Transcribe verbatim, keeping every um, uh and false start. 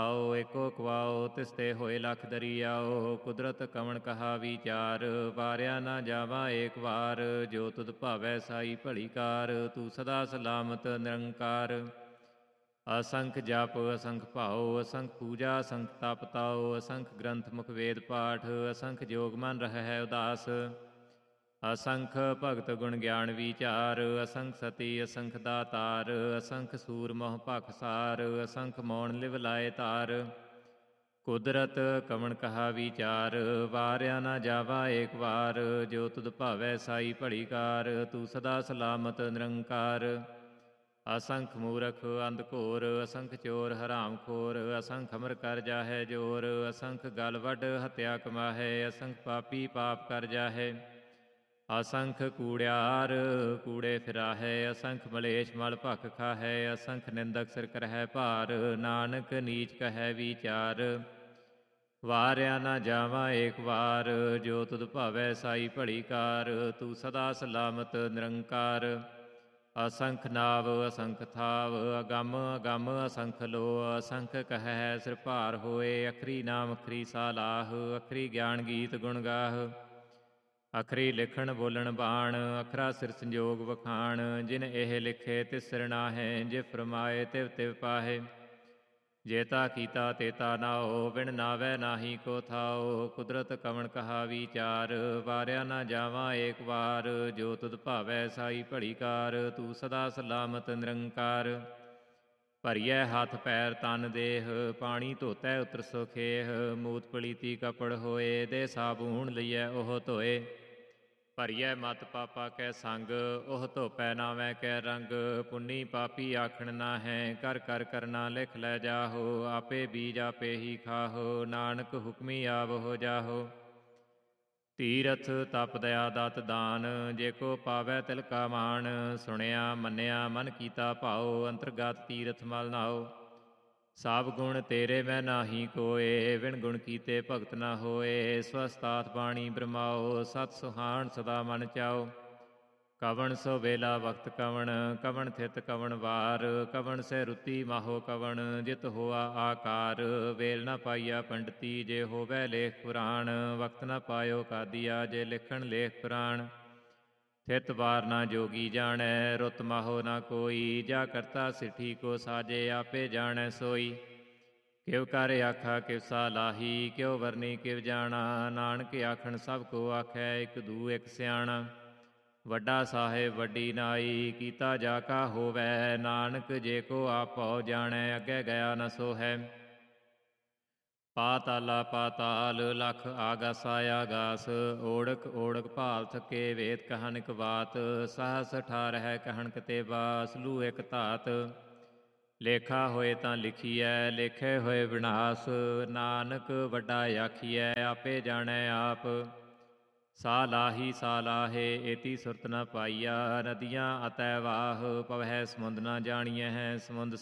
ਆਓ ਏਕੋ ਕਵਾਓ ਤਿਸਤੇ ਹੋਏ ਲਖ ਦਰੀਆਓ। ਕੁਦਰਤ ਕਵਣ ਕਹਾ ਵਿਚਾਰ, ਵਾਰਿਆ ਨਾ ਜਾਵਾ ਏਕ ਵਾਰ। ਜੋ ਤੁਧ ਭਾਵੈ ਸਾਈ ਭਲੀ ਕਾਰ, ਤੂੰ ਸਦਾ ਸਲਾਮਤ ਨਿਰੰਕਾਰ। ਅਸੰਖ ਜਪ ਅਸੰਖ ਭਾਉ, ਅਸੰਖ ਪੂਜਾ ਅਸੰਖ ਤਪ ਤਾਉ। ਅਸੰਖ ਗ੍ਰੰਥ ਮੁਖ ਵੇਦ ਪਾਠ, ਅਸੰਖ ਜੋਗ ਮਨ ਰਹਿ ਉਦਾਸ। ਅਸੰਖ ਭਗਤ ਗੁਣ ਗਿਆਨ ਵਿਚਾਰ, ਅਸੰਖ ਸਤੀ ਅਸੰਖ ਦਾਤਾਰ। ਅਸੰਖ ਸੂਰ ਮੋਹ ਭਖਸਾਰ, ਅਸੰਖ ਮੌਣ ਲਿਵ ਲਾਏ ਧਾਰ। ਕੁਦਰਤ ਕਵਣ ਕਹਾ ਵਿਚਾਰ, ਵਾਰਿਆ ਨਾ ਜਾਵਾ ਏਕ ਵਾਰ। ਜੋ ਤੁਧ ਭਾਵੈ ਸਾਈ ਭਲੀ ਕਾਰ, ਤੂੰ ਸਦਾ ਸਲਾਮਤ ਨਿਰੰਕਾਰ। ਅਸੰਖ ਮੂਰਖ ਅੰਧ ਘੋਰ, ਅਸੰਖ ਚੋਰ ਹਰਾਮ ਖੋਰ। ਅਸੰਖ ਅਮਰ ਕਰ ਜਾਹੇ ਜੋਰ, ਅਸੰਖ ਗਲ ਵੱਢ ਹੱਤਿਆ ਕਮਾਹੇ। ਅਸੰਖ ਪਾਪੀ ਪਾਪ ਕਰ ਜਾਹੇ, ਅਸੰਖ ਕੂੜਿਆਰ ਕੂੜੇ ਫਿਰਾਹੇ। ਅਸੰਖ ਮਲੇਛ ਮਲ ਭਖ ਖਾਹੇ, ਅਸੰਖ ਨਿੰਦਕ ਸਿਰ ਕਰਹਿ ਭਾਰ। ਨਾਨਕ ਨੀਚ ਕਹੈ ਵਿਚਾਰ, ਵਾਰਿਆ ਨਾ ਜਾਵਾ ਏਕ ਵਾਰ। ਜੋ ਤੁਧ ਭਾਵੈ ਸਾਈ ਭਲੀ ਕਾਰ, ਤੂੰ ਸਦਾ ਸਲਾਮਤ ਨਿਰੰਕਾਰ। ਅਸੰਖ ਨਾਵ ਅਸੰਖ ਥਾਵ, ਅਗੰਮ ਅਗੰਮ ਅਸੰਖ ਲੋ। ਅਸੰਖ ਕਹੈ ਸਿਰ ਭਾਰ ਹੋਏ, ਅਖਰੀ ਨਾਮ ਅਖਰੀ ਸਾਲਾਹ। ਅਖਰੀ ਗਿਆਨ ਗੀਤ ਗੁਣ ਗਾਹ, ਅਖਰੀ ਲਿਖਣ ਬੋਲਣ ਬਾਣ। ਅਖਰਾ ਸਿਰ ਸੰਜੋਗ ਵਖਾਣ, ਜਿਨ ਇਹ ਲਿਖੇ ਤਿਸ ਸਿਰ ਨਾਹੈ। ਜੇ ਫਰਮਾਏ ਤਿਵ ਤਿਵ ਪਾਹੇ, ਜੇਤਾ ਕੀਤਾ ਤੇਤਾ ਨਾਉ। ਬਿਨ ਨਾਵੈ ਨਾਹੀ ਕੋ ਥਾਉ, ਕੁਦਰਤ ਕਵਣ ਕਹਾ ਵਿਚਾਰ। ਵਾਰਿਆ ਨਾ ਜਾਵਾ ਏਕ ਵਾਰ। ਜੋ ਤੁਧ ਭਾਵੈ ਸਾਈ ਭਲੀ ਕਾਰ, ਤੂੰ ਸਦਾ ਸਲਾਮਤ ਨਿਰੰਕਾਰ। ਭਰੀਐ ਹੱਥ ਪੈਰ ਤਨ ਦੇਹ, ਪਾਣੀ ਧੋਤੈ ਉਤਰ ਸੁਖੇਹ। ਮੂਤ ਪਲੀਤੀ ਕਪੜ ਹੋਏ, ਦੇ ਸਾਬੂਣ ਲਈਐ ਉਹ ਧੋਏ। ਭਰੀਐ ਮਤ ਪਾਪਾ ਕੈ ਸੰਗ, ਉਹ ਧੋਪੈ ਨਾਵੈ ਕੈ ਰੰਗ। ਪੁੰਨੀ ਪਾਪੀ ਆਖਣ ਨਾ ਹੈ, ਕਰ ਕਰ ਕਰਨਾ ਲਿਖ ਲੈ ਜਾਹੋ। ਆਪੇ ਬੀਜ ਆਪੇ ਹੀ ਖਾਹੋ, ਨਾਨਕ ਹੁਕਮੀ ਆਵਹੋ ਜਾਹੋ। ਤੀਰਥ ਤਪ ਦਇਆ ਦਤ ਦਾਨ, ਜੇ ਕੋ ਪਾਵੈ ਤਿਲ ਕਾ ਮਾਣ। ਸੁਣਿਆ ਮੰਨਿਆ ਮਨ ਕੀਤਾ ਭਾਉ, ਅੰਤਰਗਤ ਤੀਰਥ ਮਲ ਨਾਉ। ਸਭ ਗੁਣ ਤੇਰੇ ਮੈਂ ਨਾਹੀ ਕੋਏ, ਵਿਣ ਗੁਣ ਕੀਤੇ ਭਗਤ ਨਾ ਹੋਏ। ਸਵਸਤਾਤ ਬਾਣੀ ਬ੍ਰਹਮਾਓ, ਸਤ ਸੁਹਾਣ ਸਦਾ ਮਨ ਚਾਓ। ਕਵਣ ਸੋ ਵੇਲਾ ਵਕਤ ਕਵਣ, ਕਵਣ ਥਿਤ ਕਵਣ ਵਾਰ। ਕਵਣ ਸੇ ਰੁਤੀ ਮਾਹੋ ਕਵਣ, ਜਿਤ ਹੋਆ ਆਕਾਰ। ਵੇਲ ਨਾ ਪਾਈਆ ਪੰਡਤੀ, ਜੇ ਹੋਵੈ ਲੇਖ ਪੁਰਾਣ। ਵਕਤ ਨਾ ਪਾਇਓ ਕਾਦੀਆ, ਜੇ ਲਿਖਣ ਲੇਖ ਪੁਰਾਣ। ਥਿਤ ਵਾਰ ਨਾ ਜੋਗੀ ਜਾਣੈ, ਰੁਤ ਮਾਹੋ ਨਾ ਕੋਈ। ਜਾ ਕਰਤਾ ਸਿੱਠੀ ਕੋ ਸਾਜੇ, ਆਪੇ ਜਾਣੈ ਸੋਈ। ਕਿਵ ਕਰ ਆਖਾ ਕਿਵ ਸਾਲਾਹੀ, ਕਿਉ ਵਰਨੀ ਕਿਵ ਜਾਣਾ। ਨਾਨਕ ਆਖਣ ਸਭ ਕੋ ਆਖੈ, ਇਕ ਦੂ ਇਕ ਸਿਆਣਾ। ਵੱਡਾ ਸਾਹਿਬ ਵੱਡੀ ਨਾਈ, ਕੀਤਾ ਜਾ ਕਾ ਹੋਵੈ। ਨਾਨਕ ਜੇ ਕੋ ਆਪ ਭਉ ਜਾਣੈ, ਅੱਗੇ ਗਿਆ ਨ ਸੋਹੈ। ਪਾਤਾਲਾ ਪਾਤਾਲ, ਲਖ ਆਗਾਸਾ ਆਗਾਸ। ਓੜਕ ਓੜਕ ਭਾਲ ਥਕੇ, ਵੇਦ ਕਹਨ ਇਕ ਬਾਤ। ਸਹਸ ਅਠਾਰਹਿ ਕਹਿਣ ਕਤੇ ਬਾਸ, ਲੂ ਇਕ ਧਾਤ। ਲੇਖਾ ਹੋਏ ਤਾਂ ਲਿਖੀਐ, ਲੇਖੇ ਹੋਏ ਵਿਨਾਸ਼। ਨਾਨਕ ਵੱਡਾ ਆਖੀਐ, ਆਪੇ ਜਾਣੈ ਆਪ। ਸਾਲਾਹੀ ਸਾਲਾਹੇ, ਏਤੀ ਸੁਰਤ ਨ ਪਾਈਆ। ਨਦੀਆਂ ਅਤੈ ਵਾਹ, ਪਵਹਿ ਸਮੁੰਦ ਨ ਜਾਣੀਐ। ਸਮੁੰਦ